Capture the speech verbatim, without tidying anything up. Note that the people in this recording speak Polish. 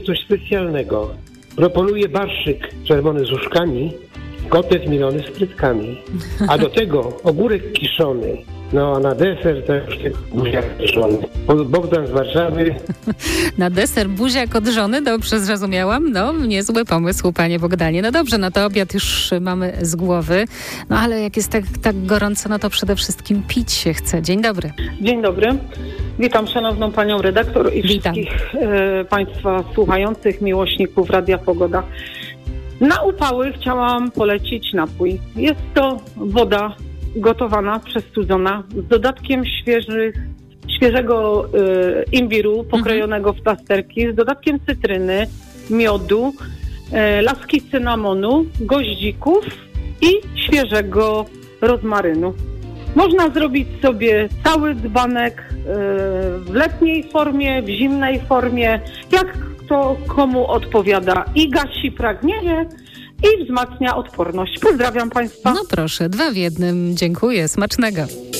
coś specjalnego. Proponuję barszyk czerwony z uszkami, kotlet milony z frytkami, a do tego ogórek kiszony. No a na deser to już buziak kiszony. Bogdan z Warszawy. Na deser buziak od żony, dobrze zrozumiałam. No, niezły pomysł, panie Bogdanie. No dobrze, no to obiad już mamy z głowy. No ale jak jest tak, tak gorąco, no to przede wszystkim pić się chce. Dzień dobry. Dzień dobry. Witam szanowną panią redaktor i Witam. wszystkich e, państwa słuchających, miłośników Radia Pogoda. Na upały chciałam polecić napój. Jest to woda gotowana, przestudzona, z dodatkiem świeżych, świeżego y, imbiru pokrojonego mhm. w plasterki, z dodatkiem cytryny, miodu, y, laski cynamonu, goździków i świeżego rozmarynu. Można zrobić sobie cały dzbanek y, w letniej formie, w zimnej formie, jak to komu odpowiada i gasi pragnienie, i wzmacnia odporność. Pozdrawiam państwa. No proszę, dwa w jednym. Dziękuję. Smacznego.